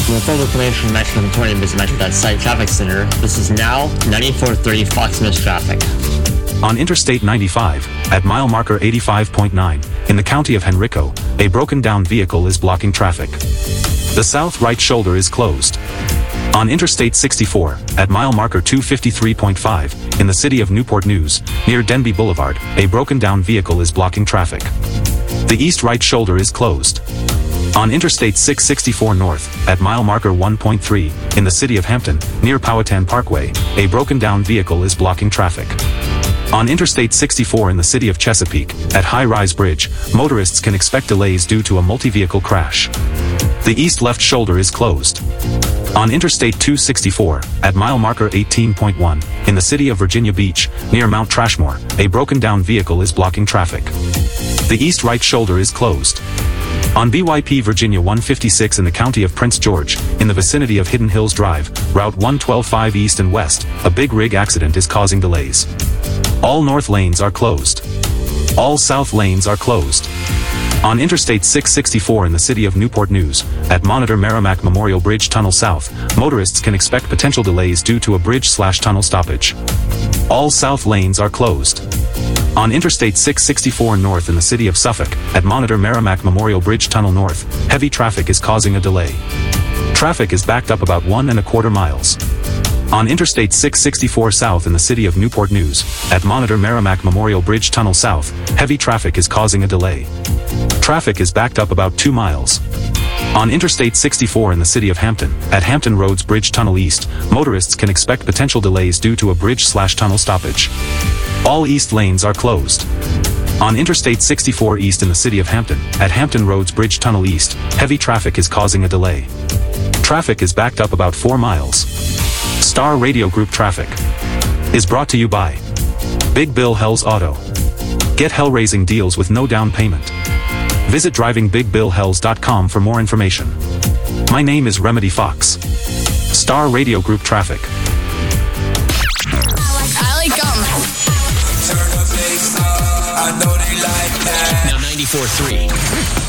With full information from Metro Authority, visit Metro.site Traffic Center. This is now 94.3 Fox News traffic. On Interstate 95, at mile marker 85.9, in the county of Henrico, a broken-down vehicle is blocking traffic. The south right shoulder is closed. On Interstate 64, at mile marker 253.5, in the city of Newport News, near Denby Boulevard, a broken-down vehicle is blocking traffic. The east right shoulder is closed. On Interstate 664 North, at mile marker 1.3, in the city of Hampton, near Powhatan Parkway, a broken-down vehicle is blocking traffic. On Interstate 64 in the city of Chesapeake, at High Rise Bridge, motorists can expect delays due to a multi-vehicle crash. The east left shoulder is closed. On Interstate 264, at mile marker 18.1, in the city of Virginia Beach, near Mount Trashmore, a broken-down vehicle is blocking traffic. The east right shoulder is closed. On BYP Virginia 156 in the county of Prince George, in the vicinity of Hidden Hills Drive, Route 112 east and west, a big rig accident is causing delays. All north lanes are closed. All south lanes are closed. On Interstate 664 in the city of Newport News, at Monitor Merrimack Memorial Bridge Tunnel South, motorists can expect potential delays due to a bridge/tunnel stoppage. All south lanes are closed. On Interstate 664 North in the city of Suffolk, at Monitor Merrimack Memorial Bridge Tunnel North, heavy traffic is causing a delay. Traffic is backed up about 1¼ miles. On Interstate 664 South in the city of Newport News, at Monitor Merrimack Memorial Bridge Tunnel South, heavy traffic is causing a delay. Traffic is backed up about 2 miles. On Interstate 64 in the city of Hampton, at Hampton Roads Bridge Tunnel East, motorists can expect potential delays due to a bridge/tunnel stoppage. All east lanes are closed. On Interstate 64 East in the city of Hampton, at Hampton Roads Bridge Tunnel East, heavy traffic is causing a delay. Traffic is backed up about 4 miles. Star Radio Group Traffic is brought to you by Big Bill Hells Auto. Get hell-raising deals with no down payment. Visit drivingbigbillhells.com for more information. My name is Remedy Fox. Star Radio Group Traffic. I like gum. Turn the bass up, I know they like that. Now 94.3.